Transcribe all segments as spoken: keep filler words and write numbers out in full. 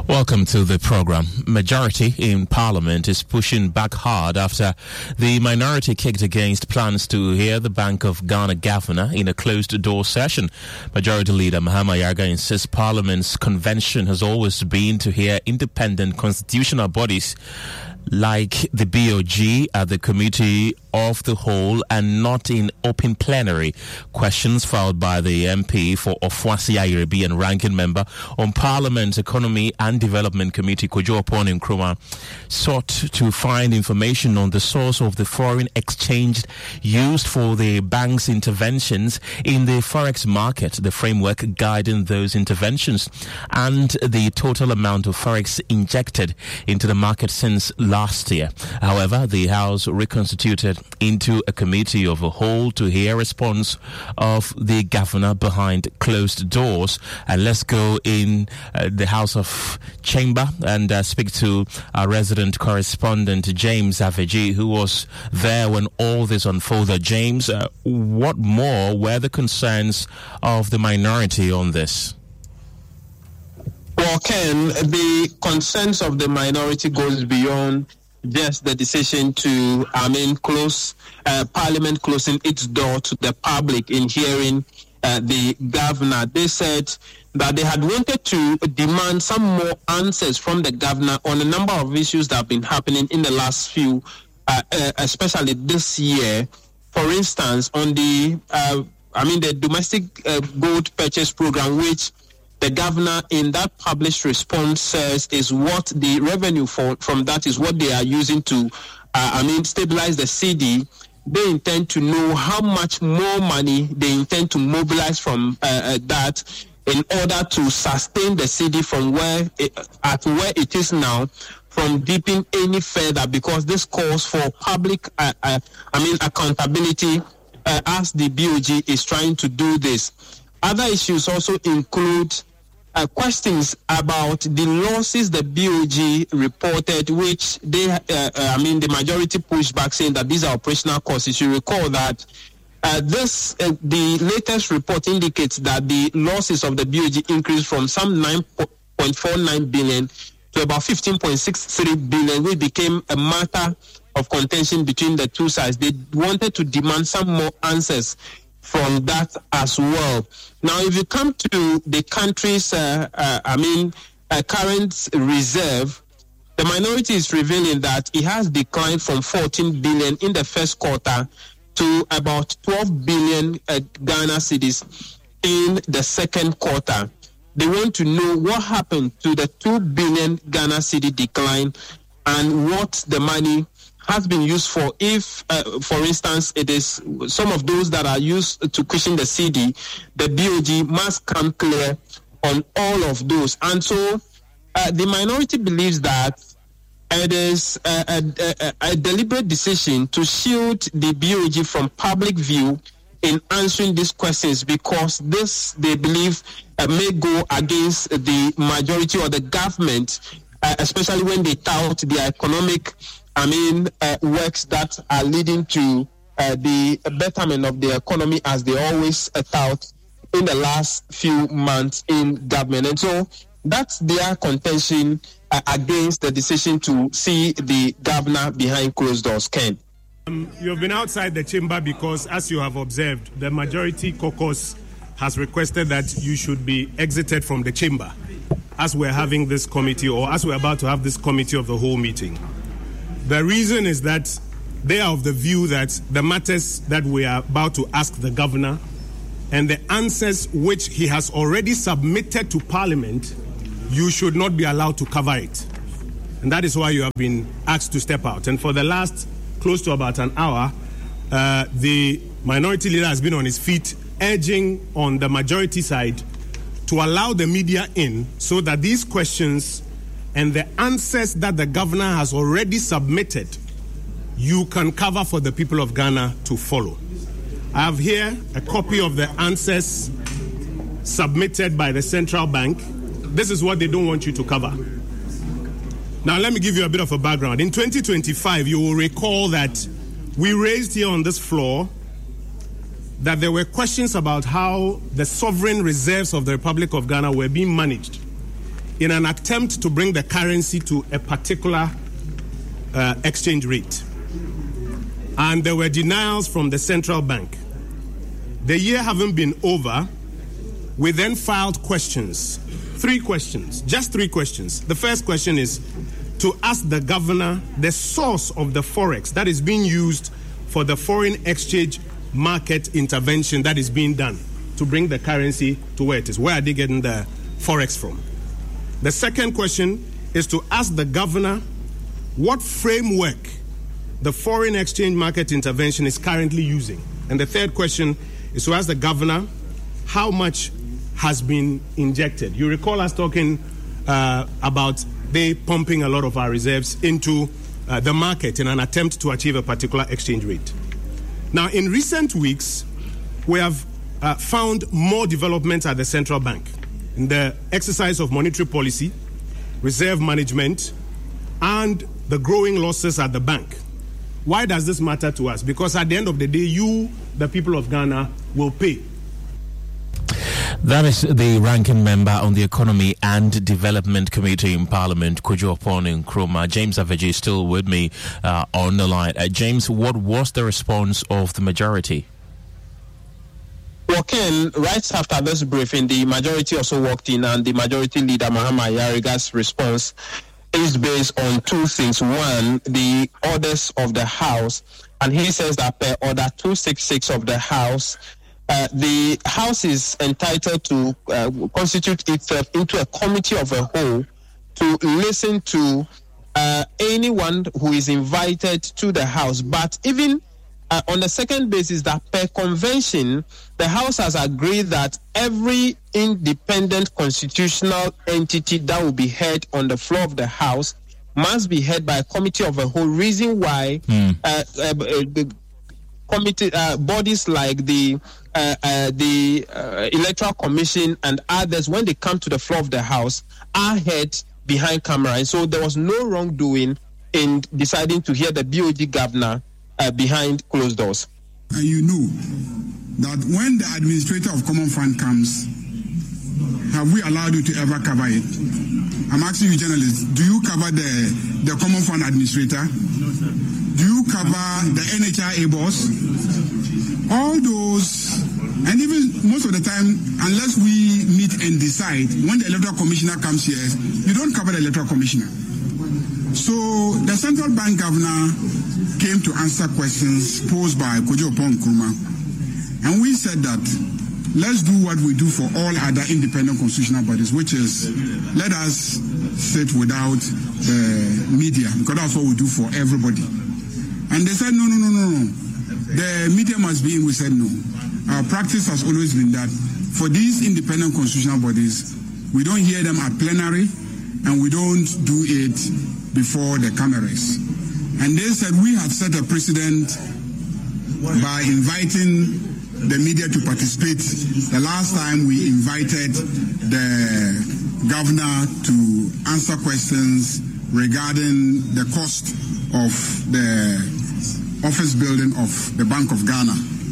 Welcome to the program. Majority in Parliament is pushing back hard after the minority kicked against plans to hear the Bank of Ghana governor in a closed-door session. Majority Leader Mahama Yarga insists Parliament's convention has always been to hear independent constitutional bodies like the B O G at the Committee of the Whole and not in open plenary. Questions filed by the M P for Ofuasi Ayrebi and ranking member on Parliament's Economy and Development Committee, Kojo Opon Nkrumah, sought to find information on the source of the foreign exchange used for the bank's interventions in the forex market, the framework guiding those interventions, and the total amount of forex injected into the market since last year. However, the House reconstituted into a committee of a whole to hear response of the governor behind closed doors. And let's go in uh, the House of Chamber and uh, speak to our resident correspondent James Aveji, who was there when all this unfolded. James, uh, what more were the concerns of the minority on this? Well, Ken, the concerns of the minority goes beyond just the decision to, I mean, close uh, Parliament closing its door to the public in hearing uh, the governor. They said that they had wanted to demand some more answers from the governor on a number of issues that have been happening in the last few, uh, uh, especially this year. For instance, on the, uh, I mean, the domestic uh, gold purchase program, which the governor in that published response says is what the revenue for, from that is what they are using to, uh, I mean, stabilize the C D. They intend to know how much more money they intend to mobilize from uh, uh, that in order to sustain the C D from where it, at where it is now, from dipping any further, because this calls for public, uh, uh, I mean, accountability uh, as the B O G is trying to do this. Other issues also include uh, questions about the losses the B O G reported, which they, uh, uh, I mean, the majority pushed back, saying that these are operational costs. You should recall that uh, this, uh, the latest report indicates that the losses of the B O G increased from some nine point four nine billion to about fifteen point six three billion, which became a matter of contention between the two sides. They wanted to demand some more answers from that as well. Now, if you come to the country's, uh, uh, I mean, uh, current reserve, the minority is revealing that it has declined from fourteen billion in the first quarter to about twelve billion uh, Ghana cedis in the second quarter. They want to know what happened to the two billion Ghana cedi decline and what the money has been used for. If, uh, for instance, it is some of those that are used to cushion the C D, the B O G must come clear on all of those. And so uh, the minority believes that it is a, a, a, a deliberate decision to shield the B O G from public view in answering these questions, because this, they believe, uh, may go against the majority or the government, uh, especially when they tout the economic I mean, uh, works that are leading to uh, the betterment of the economy, as they always uh, tout in the last few months in government. And so that's their contention uh, against the decision to see the governor behind closed doors. Ken. Um, you have been outside the chamber because, as you have observed, the majority caucus has requested that you should be exited from the chamber as we're having this committee, or as we're about to have this committee of the whole meeting. The reason is that they are of the view that the matters that we are about to ask the governor and the answers which he has already submitted to Parliament, you should not be allowed to cover it. And that is why you have been asked to step out. And for the last close to about an hour, uh, the minority leader has been on his feet, urging on the majority side to allow the media in so that these questions and the answers that the governor has already submitted, you can cover for the people of Ghana to follow. I have here a copy of the answers submitted by the central bank. This is what they don't want you to cover. Now, let me give you a bit of a background. In twenty twenty-five, you will recall that we raised here on this floor that there were questions about how the sovereign reserves of the Republic of Ghana were being managed in an attempt to bring the currency to a particular uh, exchange rate. And there were denials from the central bank. The year having been over, we then filed questions, three questions, just three questions. The first question is to ask the governor the source of the forex that is being used for the foreign exchange market intervention that is being done to bring the currency to where it is. Where are they getting the forex from? The second question is to ask the governor what framework the foreign exchange market intervention is currently using. And the third question is to ask the governor how much has been injected. You recall us talking uh, about they pumping a lot of our reserves into uh, the market in an attempt to achieve a particular exchange rate. Now, in recent weeks, we have uh, found more developments at the central bank in the exercise of monetary policy, reserve management, and the growing losses at the bank. Why does this matter to us? Because at the end of the day, you, the people of Ghana, will pay. That is the ranking member on the Economy and Development Committee in Parliament, Kojo Oppong Nkrumah. James Aveji is still with me uh, on the line. Uh, James, what was the response of the majority? Well, Ken, right after this briefing, the majority also walked in, and the majority leader, Mahama Ayariga's response is based on two things. One, the orders of the House, and he says that per order two sixty-six of the House, uh, the House is entitled to uh, constitute itself into a committee of a whole to listen to uh, anyone who is invited to the House. But even uh, on the second basis, that per convention, the House has agreed that every independent constitutional entity that will be heard on the floor of the House must be heard by a committee of a whole. Reason why mm. uh, uh, the committee uh, bodies like the uh, uh, the uh, Electoral Commission and others, when they come to the floor of the House, are heard behind camera. And so there was no wrongdoing in deciding to hear the B O G governor uh, behind closed doors. And you know that when the administrator of Common Fund comes, have we allowed you to ever cover it? I'm asking you journalists, do you cover the, the Common Fund administrator? No, sir. Do you cover the N H I A boss? All those, and even most of the time, unless we meet and decide, when the Electoral Commissioner comes here, you don't cover the Electoral Commissioner. So the central bank governor came to answer questions posed by Kojo Oppong Nkrumah. And we said that let's do what we do for all other independent constitutional bodies, which is let us sit without the media, because that's what we do for everybody. And they said, no, no, no, no, no. The media must be in. We said no. Our practice has always been that for these independent constitutional bodies, we don't hear them at plenary and we don't do it before the cameras. And they said we have set a precedent by inviting the media to participate. The last time we invited the governor to answer questions regarding the cost of the office building of the Bank of Ghana.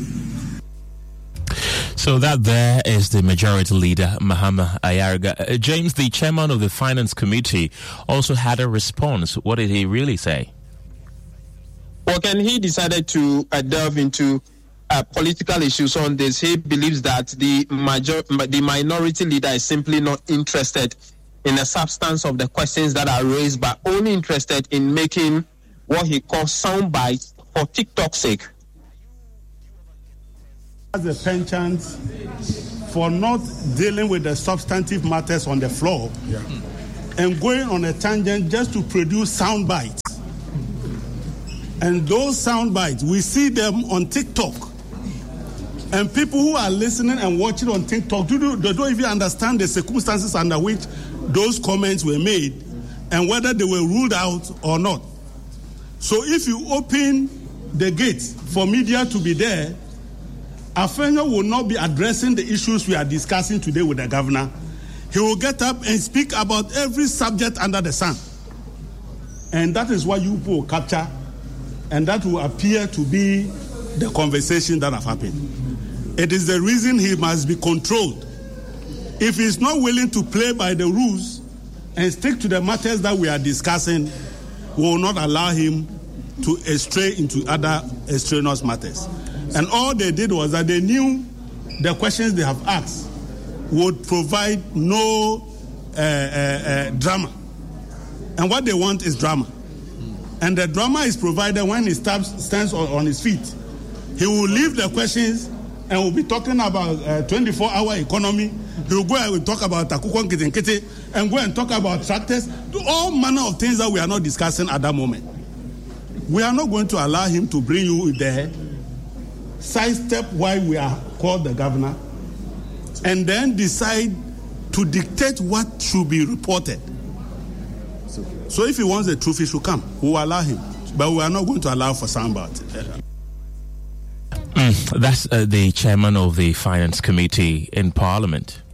So that there is the majority leader, Mahama Ayariga. Uh, James, the chairman of the Finance Committee, also had a response. What did he really say? Well, Ken, he decided to uh, delve into uh, political issues on this. He believes that the major, the minority leader is simply not interested in the substance of the questions that are raised, but only interested in making what he calls sound bites for TikTok's sake. As a penchant for not dealing with the substantive matters on the floor, yeah, and going on a tangent just to produce sound bites. And those sound bites, we see them on TikTok. And people who are listening and watching on TikTok, they don't even understand the circumstances under which those comments were made and whether they were ruled out or not. So if you open the gate for media to be there, Afenyo will not be addressing the issues we are discussing today with the governor. He will get up and speak about every subject under the sun. And that is what you will capture, and that will appear to be the conversation that have happened. It is the reason he must be controlled. If he's not willing to play by the rules, and stick to the matters that we are discussing, we will not allow him to stray into other extraneous matters. And all they did was that they knew the questions they have asked would provide no uh, uh, uh, drama. And what they want is drama. And the drama is provided when he stands, stands on, on his feet. He will leave the questions and we'll be talking about uh, twenty-four hour economy. He will go and we'll talk about Takukon Kitenkete and go and talk about tractors, do all manner of things that we are not discussing at that moment. We are not going to allow him to bring you there, sidestep why we are called the governor, and then decide to dictate what should be reported. So if he wants the truth, he should come. We will allow him. But we are not going to allow for soundbite. Mm, that's uh, the chairman of the Finance Committee in Parliament.